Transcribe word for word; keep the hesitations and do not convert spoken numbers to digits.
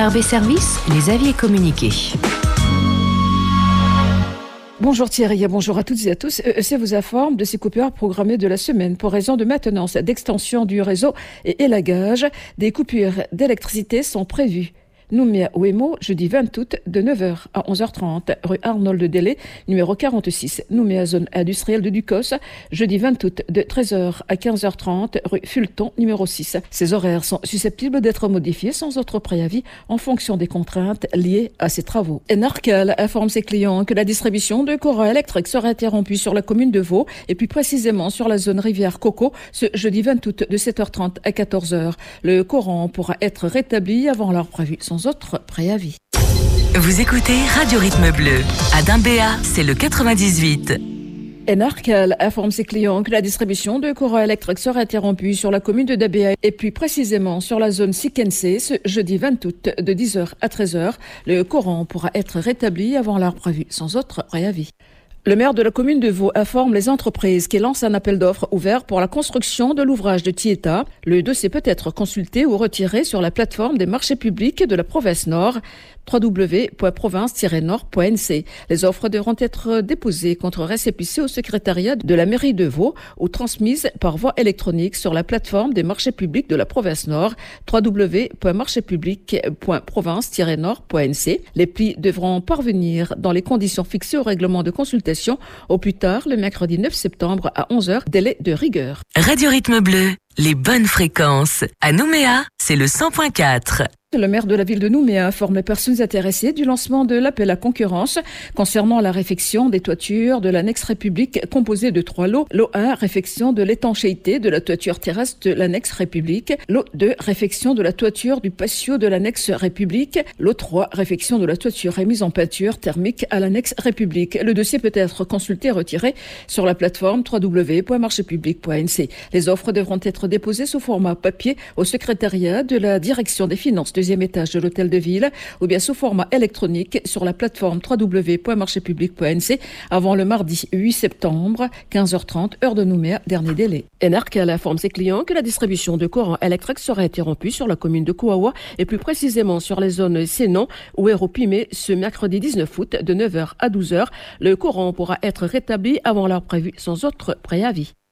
A R B Service, les avis et communiqués. Bonjour Thierry, bonjour à toutes et à tous. E E C vous informe de ces coupures programmées de la semaine pour raison de maintenance, d'extension du réseau et élagage. Des coupures d'électricité sont prévues. Nouméa-Ouémo, jeudi vingt août, de neuf heures à onze heures trente, rue Arnold Delay, numéro quarante-six, Nouméa, zone industrielle de Ducos, jeudi vingt août, de treize heures à quinze heures trente, rue Fulton, numéro six. Ces horaires sont susceptibles d'être modifiés sans autre préavis en fonction des contraintes liées à ces travaux. Enarcal informe ses clients que la distribution de courant électrique sera interrompue sur la commune de Vaud et plus précisément sur la zone Rivière-Coco ce jeudi vingt août de sept heures trente à quatorze heures. Le courant pourra être rétabli avant l'heure prévue sans autre préavis. Vous écoutez Radio Rythme Bleu. À Dimbéa, c'est le quatre-vingt-dix-huit. Enarcal informe ses clients que la distribution de courant électrique sera interrompue sur la commune de Dabéa et plus précisément sur la zone Sikensé ce jeudi vingt août de dix heures à treize heures. Le courant pourra être rétabli avant l'heure prévue sans autre préavis. Le maire de la commune de Vaud informe les entreprises qui lancent un appel d'offres ouvert pour la construction de l'ouvrage de Tieta. Le dossier peut être consulté ou retiré sur la plateforme des marchés publics de la province Nord, w w w point province tiret nord point n c. Les offres devront être déposées contre récépissé au secrétariat de la mairie de Vaud ou transmises par voie électronique sur la plateforme des marchés publics de la province Nord, w w w point marché public point province tiret nord point n c. Les plis devront parvenir dans les conditions fixées au règlement de consultation au plus tard le mercredi neuf septembre à onze heures, délai de rigueur. Radio Rythme Bleu, les bonnes fréquences. À Nouméa, c'est le cent point quatre. Le maire de la ville de Nouméa informe les personnes intéressées du lancement de l'appel à concurrence concernant la réfection des toitures de l'annexe République composée de trois lots. Lot un, réfection de l'étanchéité de la toiture terrestre de l'annexe République. Lot deux, réfection de la toiture du patio de l'annexe République. Lot trois, réfection de la toiture et mise en peinture thermique à l'annexe République. Le dossier peut être consulté et retiré sur la plateforme w w w point marché public point n c. Les offres devront être déposées sous format papier au secrétariat de la direction des finances deuxième étage de l'hôtel de ville ou bien sous format électronique sur la plateforme w w w point marché public point n c avant le mardi huit septembre, quinze heures trente, heure de Nouméa, dernier délai. Enarcal informe ses clients que la distribution de courant électrique sera interrompue sur la commune de Kouawa et plus précisément sur les zones Sénon ou Héropimé ce mercredi dix-neuf août de neuf heures à douze heures. Le courant pourra être rétabli avant l'heure prévue sans autre préavis.